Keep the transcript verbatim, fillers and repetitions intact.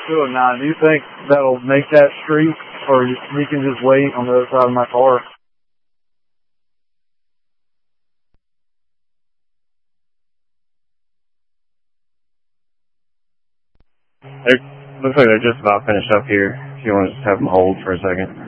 two oh nine. Do you think that'll make that street, or we can just wait on the other side of my car? It looks like they're just about finished up here. If you want to just have them hold for a second.